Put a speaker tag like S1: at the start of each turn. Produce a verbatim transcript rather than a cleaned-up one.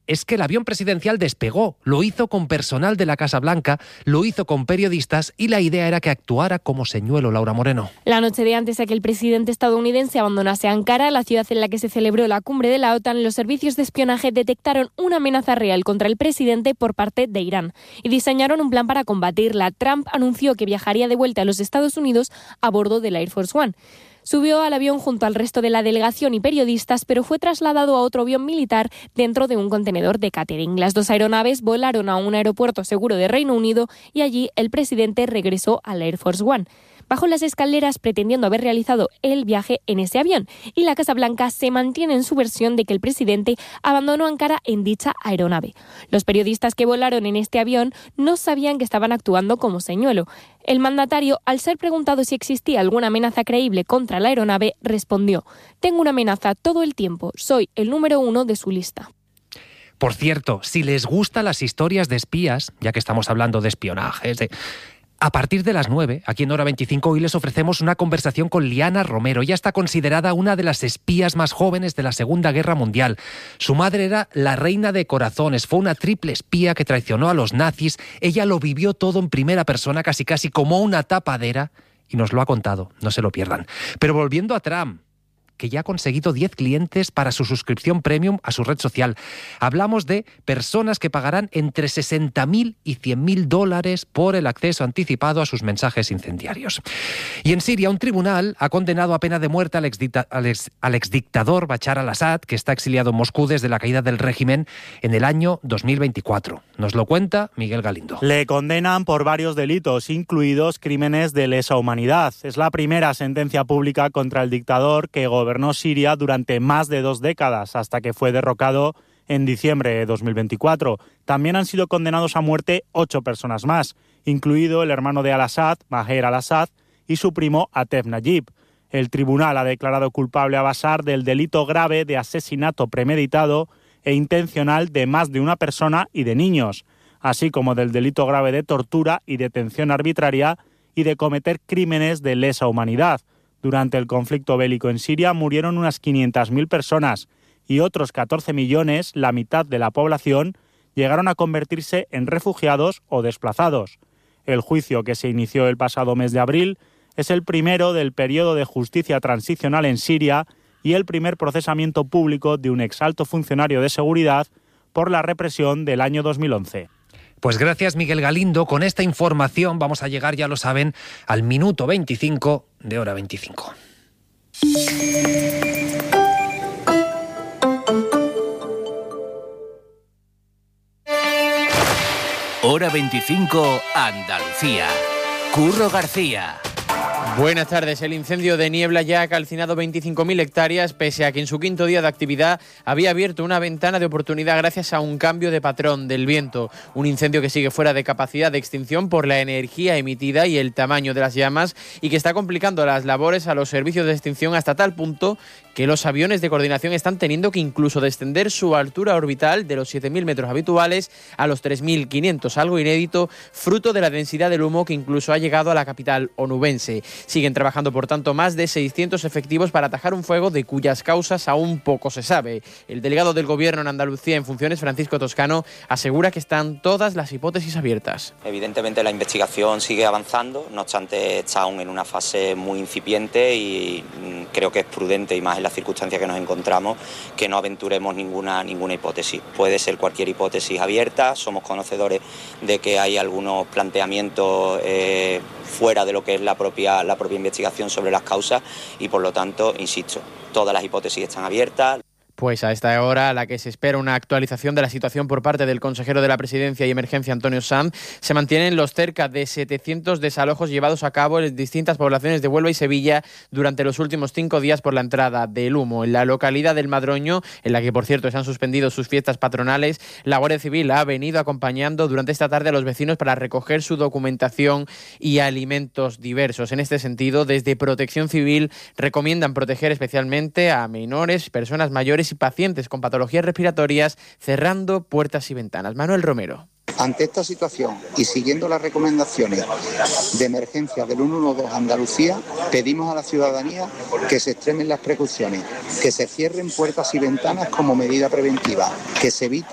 S1: es que el avión presidencial despegó, lo hizo con personal de la Casa Blanca, lo hizo con periodistas y la idea era que actuara como señuelo. Laura Moreno.
S2: La noche de antes de que el presidente estadounidense abandonase Ankara, la ciudad en la que se celebró la cumbre de la OTAN, los servicios de espionaje detectaron una amenaza real contra el presidente por parte de Irán y diseñaron un plan para combatirla. Trump anunció que viajaría de vuelta a los Estados Unidos a bordo del Air Force One. Subió al avión junto al resto de la delegación y periodistas, pero fue trasladado a otro avión militar dentro de un contenedor de catering. Las dos aeronaves volaron a un aeropuerto seguro de Reino Unido y allí el presidente regresó al Air Force One. Bajó las escaleras pretendiendo haber realizado el viaje en ese avión y la Casa Blanca se mantiene en su versión de que el presidente abandonó Ankara en dicha aeronave. Los periodistas que volaron en este avión no sabían que estaban actuando como señuelo. El mandatario, al ser preguntado si existía alguna amenaza creíble contra la aeronave, respondió: «Tengo una amenaza todo el tiempo, soy el número uno de su lista».
S1: Por cierto, si les gustan las historias de espías, ya que estamos hablando de espionajes, de... a partir de las nueve, aquí en Hora veinticinco, hoy les ofrecemos una conversación con Liana Romero. Ella está considerada una de las espías más jóvenes de la Segunda Guerra Mundial. Su madre era la reina de corazones, fue una triple espía que traicionó a los nazis. Ella lo vivió todo en primera persona, casi casi como una tapadera, y nos lo ha contado, no se lo pierdan. Pero volviendo a Trump, que ya ha conseguido diez clientes para su suscripción premium a su red social. Hablamos de personas que pagarán entre sesenta mil y cien mil dólares por el acceso anticipado a sus mensajes incendiarios. Y en Siria, un tribunal ha condenado a pena de muerte al, exdicta, al, ex, al exdictador Bashar al-Assad, que está exiliado en Moscú desde la caída del régimen en el año dos mil veinticuatro. Nos lo cuenta Miguel Galindo.
S3: Le condenan por varios delitos, incluidos crímenes de lesa humanidad. Es la primera sentencia pública contra el dictador que gobernó Siria durante más de dos décadas, hasta que fue derrocado en diciembre de dos mil veinticuatro. También han sido condenados a muerte ocho personas más, incluido el hermano de al-Assad, Maher al-Assad, y su primo Atef Nayib. El tribunal ha declarado culpable a Bashar del delito grave de asesinato premeditado e intencional de más de una persona y de niños, así como del delito grave de tortura y detención arbitraria y de cometer crímenes de lesa humanidad. Durante el conflicto bélico en Siria murieron unas quinientas mil personas y otros catorce millones, la mitad de la población, llegaron a convertirse en refugiados o desplazados. El juicio, que se inició el pasado mes de abril, es el primero del periodo de justicia transicional en Siria y el primer procesamiento público de un exalto funcionario de seguridad por la represión del año dos mil once.
S1: Pues gracias, Miguel Galindo. Con esta información vamos a llegar, ya lo saben, al minuto veinticinco de Hora veinticinco.
S4: Hora veinticinco, Andalucía. Curro García.
S5: Buenas tardes. El incendio de Niebla ya ha calcinado veinticinco mil hectáreas, pese a que en su quinto día de actividad había abierto una ventana de oportunidad gracias a un cambio de patrón del viento. Un incendio que sigue fuera de capacidad de extinción por la energía emitida y el tamaño de las llamas, y que está complicando las labores a los servicios de extinción hasta tal punto que los aviones de coordinación están teniendo que incluso descender su altura orbital de los siete mil metros habituales a los tres mil quinientos, algo inédito, fruto de la densidad del humo que incluso ha llegado a la capital onubense. Siguen trabajando, por tanto, más de seiscientos efectivos para atajar un fuego de cuyas causas aún poco se sabe. El delegado del Gobierno en Andalucía en funciones, Francisco Toscano, asegura que están todas las hipótesis abiertas.
S6: Evidentemente la investigación sigue avanzando, no obstante está aún en una fase muy incipiente y creo que es prudente, y más en las circunstancias que nos encontramos, que no aventuremos ninguna, ninguna hipótesis. Puede ser cualquier hipótesis abierta, somos conocedores de que hay algunos planteamientos eh, fuera de lo que es la propia, la propia investigación sobre las causas y, por lo tanto, insisto, todas las hipótesis están abiertas.
S5: Pues a esta hora, a la que se espera una actualización de la situación por parte del consejero de la Presidencia y Emergencia, Antonio Sanz, se mantienen los cerca de setecientos desalojos llevados a cabo en distintas poblaciones de Huelva y Sevilla durante los últimos cinco días por la entrada del humo. En la localidad del Madroño, en la que por cierto se han suspendido sus fiestas patronales, la Guardia Civil ha venido acompañando durante esta tarde a los vecinos para recoger su documentación y alimentos diversos. En este sentido, desde Protección Civil recomiendan proteger especialmente a menores, personas mayores y pacientes con patologías respiratorias, cerrando puertas y ventanas. Manuel Romero.
S7: Ante esta situación y siguiendo las recomendaciones de emergencia del ciento doce Andalucía, pedimos a la ciudadanía que se extremen las precauciones, que se cierren puertas y ventanas como medida preventiva, que se evite